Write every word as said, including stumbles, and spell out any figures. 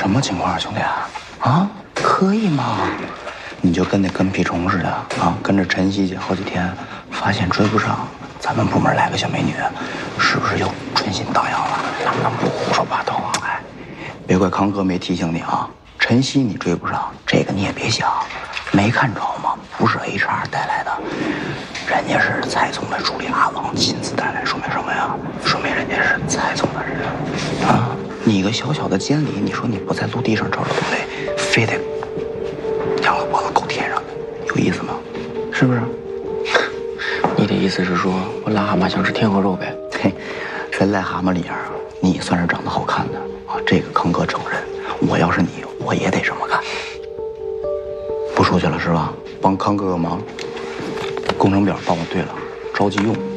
什么情况啊，兄弟啊？啊，可以吗？你就跟那跟屁虫似的啊，跟着晨曦姐好几天，发现追不上，咱们部门来个小美女，是不是又春心荡漾了？能不能不胡说八道啊？哎，别怪康哥没提醒你啊，晨曦你追不上，这个你也别想，没看着吗？不是 H R 带来的，人家是蔡总的助理阿王亲自带来，说明什么呀？说明人家是蔡总的人啊！你个小小的监理，你说你不在陆地上找找不对，非得仰了脖子够天上的，有意思吗？是不是？ 你的意思是说我癞蛤蟆想吃天鹅肉呗？ 嘿，这癞蛤蟆里边，你算是长得好看的啊！这个康哥承认，我要是你，我也得这么干。不出去了是吧？帮康哥个忙，工程表帮我对了，着急用。